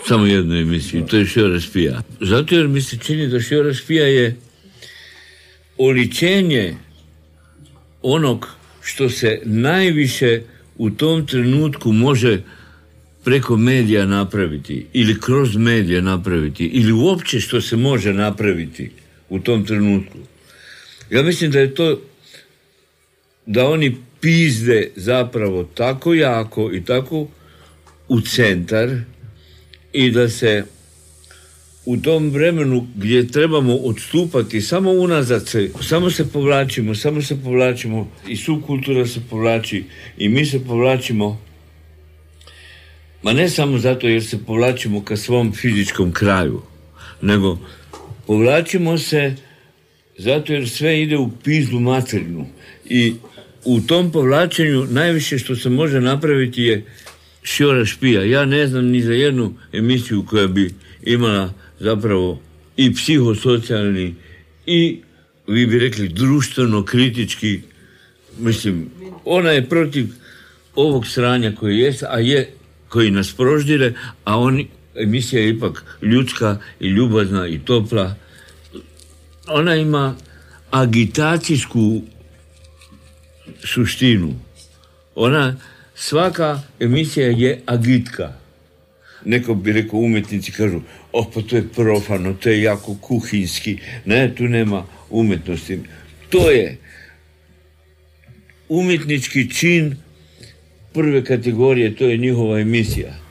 samo jednu emisiju, to je Šjora Špija. Zato jer mi se čini da Šjora Špija je oličenje onog što se najviše u tom trenutku može preko medija napraviti ili kroz medija napraviti ili uopće što se može napraviti u tom trenutku. Ja mislim da je to da oni pizde zapravo tako jako i tako u centar i da se u tom vremenu gdje trebamo odstupati samo unazad samo se povlačimo i subkultura se povlači i mi se povlačimo, ma ne samo zato jer se povlačimo ka svom fizičkom kraju, nego povlačimo se zato jer sve ide u pizdu materinu i u tom povlačenju najviše što se može napraviti je Šjora Špija. Ja ne znam ni za jednu emisiju koja bi imala zapravo i psihosocijalni i, vi bi rekli, društveno kritički, mislim, ona je protiv ovog sranja koji jest, a je, koji nas proždire, a emisija je ipak ljudska i ljubazna i topla. Ona ima agitacijsku suštinu. Svaka emisija je agitka. Neko bi rekao, umjetnici kažu, pa to je profano, to je jako kuhinski. Ne, tu nema umjetnosti. To je umjetnički čin prve kategorije, to je njihova emisija.